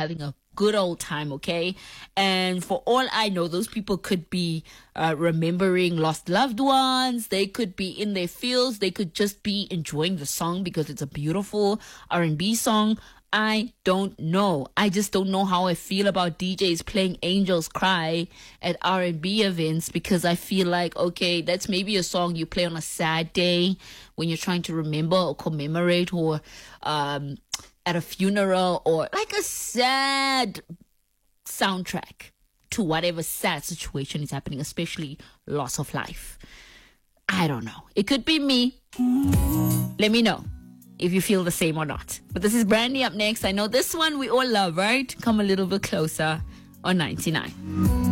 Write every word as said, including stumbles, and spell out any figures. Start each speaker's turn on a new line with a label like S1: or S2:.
S1: having a good old time, okay? And for all I know, those people could be uh, remembering lost loved ones. They could be in their fields. They could just be enjoying the song because it's a beautiful R and B song. I don't know. I just don't know how I feel about D Js playing Angels Cry at R and B events, because I feel like, okay, that's maybe a song you play on a sad day when you're trying to remember or commemorate, or um, at a funeral, or like a sad soundtrack to whatever sad situation is happening, especially loss of life. I don't know. It could be me. Let me know if you feel the same or not. But this is Brandy up next. I know this one we all love, right? Come a little bit closer on ninety-nine.